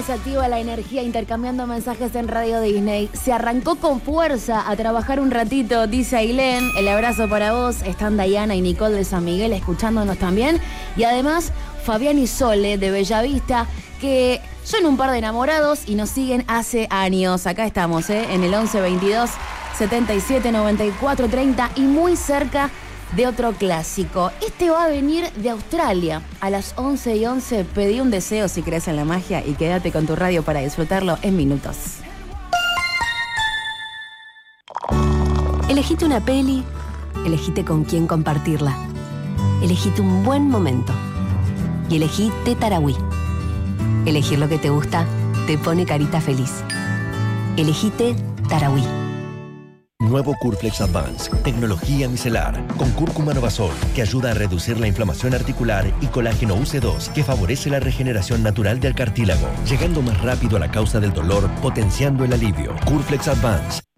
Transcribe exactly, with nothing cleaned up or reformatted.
cómo se activa la energía intercambiando mensajes en Radio Disney. Se arrancó con fuerza a trabajar un ratito, dice Ailén. El abrazo para vos. Están Dayana y Nicole de San Miguel escuchándonos también. Y además, Fabián y Sole de Bellavista, que son un par de enamorados y nos siguen hace años. Acá estamos, ¿eh? En el once veintidós setenta y siete noventa y cuatro treinta y muy cerca de otro clásico. Este va a venir de Australia. A las once y once pedí un deseo si crees en la magia y quédate con tu radio para disfrutarlo en minutos. Elegite una peli, elegite con quién compartirla. Elegite un buen momento. Y elegí Tarahui. Elegir lo que te gusta te pone carita feliz. Elegite Tarahui. Nuevo Curflex Advance, tecnología micelar, con cúrcuma novasol, que ayuda a reducir la inflamación articular, y colágeno U C dos, que favorece la regeneración natural del cartílago, llegando más rápido a la causa del dolor, potenciando el alivio. Curflex Advance,